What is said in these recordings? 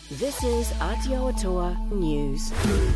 This is Aotearoa News.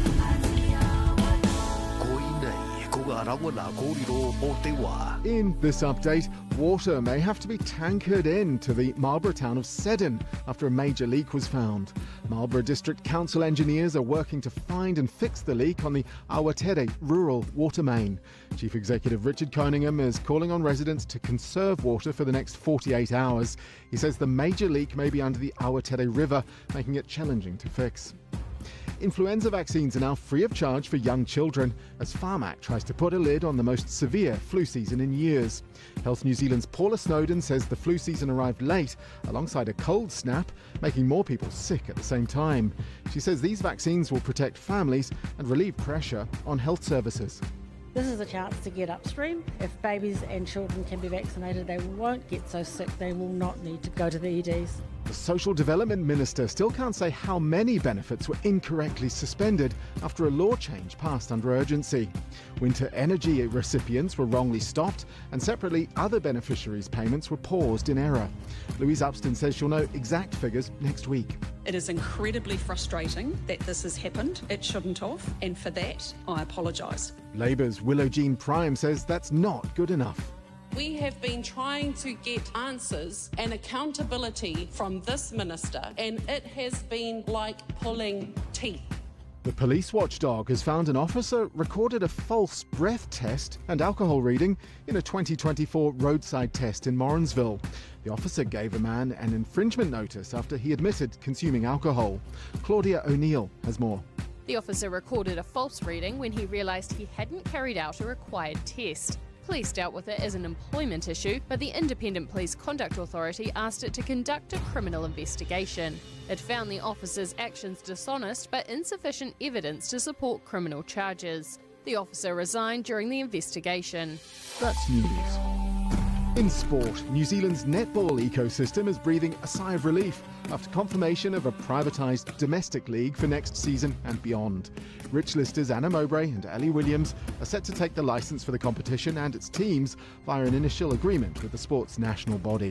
In this update, water may have to be tankered in to the Marlborough town of Seddon after a major leak was found. Marlborough District Council engineers are working to find and fix the leak on the Awatere rural water main. Chief Executive Richard Coningham is calling on residents to conserve water for the next 48 hours. He says the major leak may be under the Awatere River, making it challenging to fix. Influenza vaccines are now free of charge for young children as Pharmac tries to put a lid on the most severe flu season in years. Health New Zealand's Paula Snowden says the flu season arrived late alongside a cold snap, making more people sick at the same time. She says these vaccines will protect families and relieve pressure on health services. This is a chance to get upstream. If babies and children can be vaccinated, they won't get so sick, they will not need to go to the EDs. The Social Development Minister still can't say how many benefits were incorrectly suspended after a law change passed under urgency. Winter energy recipients were wrongly stopped, and separately other beneficiaries' payments were paused in error. Louise Upston says she'll know exact figures next week. It is incredibly frustrating that this has happened. It shouldn't have, and for that, I apologise. Labour's Willow Jean Prime says that's not good enough. We have been trying to get answers and accountability from this minister, and it has been like pulling teeth. The police watchdog has found an officer recorded a false breath test and alcohol reading in a 2024 roadside test in Morrinsville. The officer gave a man an infringement notice after he admitted consuming alcohol. Claudia O'Neill has more. The officer recorded a false reading when he realised he hadn't carried out a required test. Police dealt with it as an employment issue, but the Independent Police Conduct Authority asked it to conduct a criminal investigation. It found the officer's actions dishonest but insufficient evidence to support criminal charges. The officer resigned during the investigation. That's news. In sport, New Zealand's netball ecosystem is breathing a sigh of relief after confirmation of a privatised domestic league for next season and beyond. Rich Lister's Anna Mowbray and Ellie Williams are set to take the licence for the competition and its teams via an initial agreement with the sport's national body.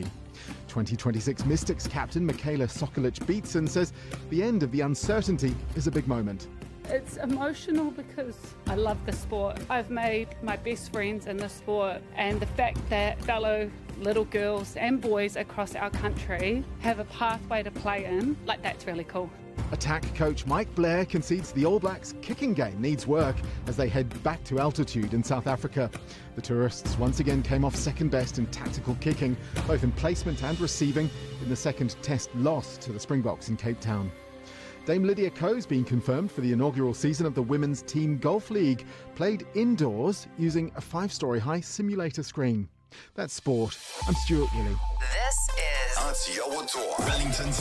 2026 Mystics captain Michaela Sokolich-Beatson says the end of the uncertainty is a big moment. It's emotional because I love the sport. I've made my best friends in the sport, and the fact that fellow little girls and boys across our country have a pathway to play in, that's really cool. Attack coach Mike Blair concedes the All Blacks' kicking game needs work as they head back to altitude in South Africa. The tourists once again came off second best in tactical kicking, both in placement and receiving, in the second test loss to the Springboks in Cape Town. Dame Lydia Ko's been confirmed for the inaugural season of the Women's Team Golf League, played indoors using a 5-storey high simulator screen. That's sport. I'm Stuart Willey. This is Aotearoa, Wellington's